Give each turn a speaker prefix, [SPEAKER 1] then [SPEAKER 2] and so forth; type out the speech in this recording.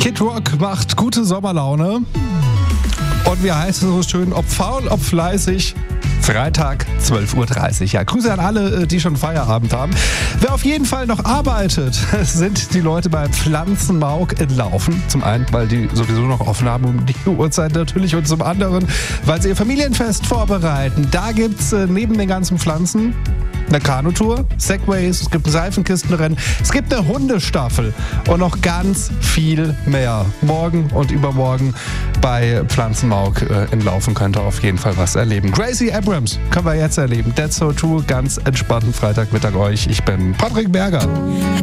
[SPEAKER 1] Kid Rock macht gute Sommerlaune. Und wie heißt es so schön, ob faul, ob fleißig, Freitag, 12.30 Uhr. Ja, Grüße an alle, die schon Feierabend haben. Wer auf jeden Fall noch arbeitet, sind die Leute bei Pflanzenmauk in Laufen. Zum einen, weil die sowieso noch offen haben um die Uhrzeit natürlich, und zum anderen, weil sie ihr Familienfest vorbereiten. Da gibt's neben den ganzen Pflanzen eine Kanutour, Segways, es gibt ein Seifenkistenrennen, es gibt eine Hundestaffel und noch ganz viel mehr. Morgen und übermorgen bei Pflanzenmauk in Laufen könnt ihr auf jeden Fall was erleben. Gracie Abrams können wir jetzt erleben. That's so true. Ganz entspannten Freitagmittag euch. Ich bin Patrick Berger.